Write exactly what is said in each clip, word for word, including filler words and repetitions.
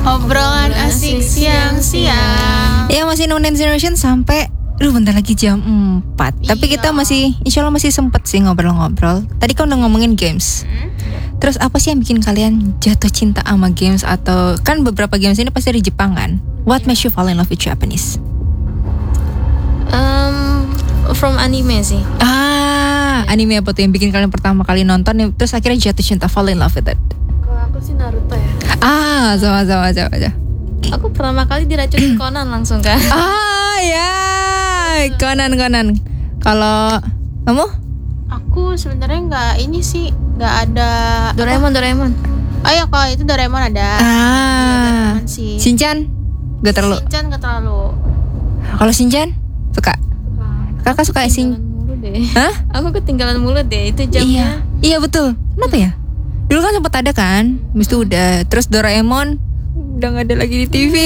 Obrolan asik siang-siang. Ya masih No Name Generation sampai Duh bentar lagi jam empat. Iya. Tapi kita masih insya Allah masih sempet sih ngobrol-ngobrol. Tadi kan udah ngomongin games. hmm? Terus apa sih yang bikin kalian jatuh cinta sama games? Atau kan beberapa games ini pasti dari Jepang kan? What yeah. makes you fall in love with Japanese? Um, from anime sih. Ah, yeah. Anime apa tuh yang bikin kalian pertama kali nonton terus akhirnya jatuh cinta, fall in love with it? Kalau aku sih Naruto ya. Ah, sama-sama sama aja. Aku pertama kali diracunin Conan langsung kan. Ah ya, Conan Conan. Kalau kamu? Aku sebenarnya nggak ini sih, nggak ada. Doraemon apa? Doraemon. Oh ya kalau itu Doraemon ada. Ah. Doraemon sih. Shinchan? Gak terlalu. Shinchan gak terlalu. Kalau Shinchan suka? Kakak suka Shinchan? Hah? Aku ketinggalan mulu deh itu jamnya. Iya, iya betul. Kenapa ya? Dulu kan sempat ada kan, habis itu udah. Terus Doraemon udah nggak ada lagi di T V.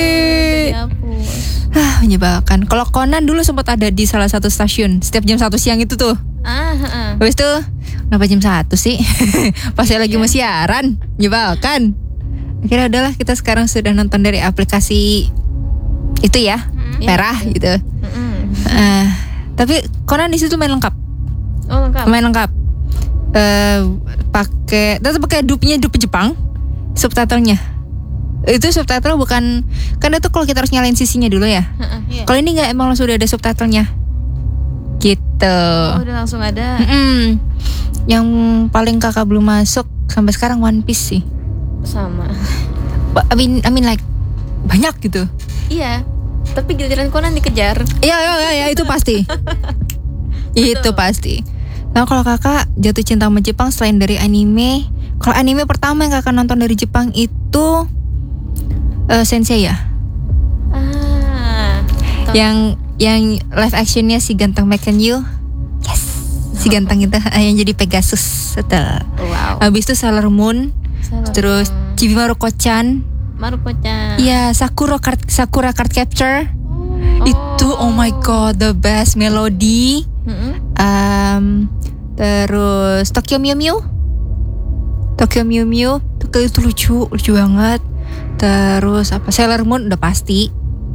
Ah, menyebalkan. Kalau Conan dulu sempat ada di salah satu stasiun setiap jam satu siang itu tuh. Ah, ah. Habis itu kenapa jam satu sih? Pas saya lagi mau siaran, menyebalkan. Akhirnya udahlah kita sekarang sudah nonton dari aplikasi itu ya, mm, merah iya, gitu. Uh, tapi Conan di situ main lengkap. Oh lengkap. Main lengkap. Uh, pakai, tetap pakai dubnya dub Jepang, subtitlenya. Itu subtitle bukan, kan itu kalau kita harus nyalain sisinya dulu ya. Uh, iya. Kalau ini nggak, emang langsung udah ada subtitlenya. Gitu. Oh, udah langsung ada. Mm-mm. Yang paling kakak belum masuk sampai sekarang One Piece sih. Sama. I mean, I mean like banyak gitu. Iya. Tapi giliran Conan dikejar. Iya iya iya ya, itu pasti. Itu pasti. Nah kalau kakak jatuh cinta sama Jepang selain dari anime, kalau anime pertama yang kakak nonton dari Jepang itu uh, Sensei ya. Ah. Yang yang live actionnya si ganteng Mechanyu. Yes. Si ganteng itu yang jadi Pegasus. Setel. Wow. Habis itu Sailor Moon. Sailor terus Chibi Maruko-chan. Maruko-chan. Iya, Sakura card, Sakura Card Capture. Oh. Itu oh my god, the best melody. Mm-hmm. Um, terus Tokyo Mew Mew. Tokyo Mew Mew itu lucu, lucu banget. Terus apa? Sailor Moon udah pasti.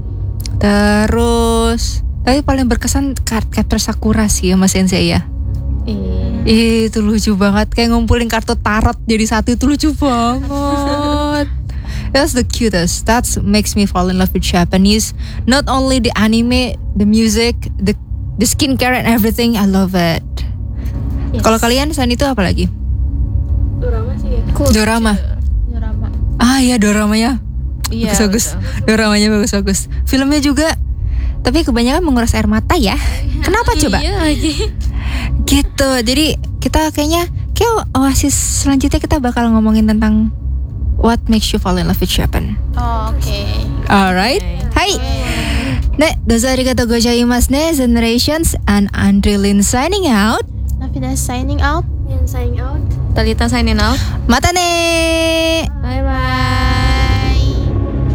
Terus tapi paling berkesan Card Capture Sakura sih sama Sensei ya. Eh. Itu lucu banget, kayak ngumpulin kartu tarot jadi satu, itu lucu banget. That's the cutest. That makes me fall in love with Japanese. Not only the anime, the music, the the skincare and everything. I love it. Yes. Kalau kalian selain itu apa lagi? Dorama sih ya. Dorama. Dorama. Ah iya doramanya. Iya. Bagus-bagus. Doramanya bagus-bagus. Filmnya juga. Tapi kebanyakan menguras air mata ya. Kenapa coba? Iya lagi. Gitu. Jadi kita kayaknya kayak oasis selanjutnya kita bakal ngomongin tentang what makes you fall in love with Japan. Oh, oke. Okay. Alright. Okay. Hai. Ne, dozo arigatou gozaimasu ne, Generations, and Andrilyn signing out. Nafida signing out. Yan signing out. Talita signing out. Mata ne. Bye bye.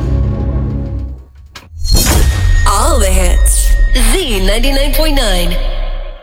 All the hits. Z ninety-nine point nine.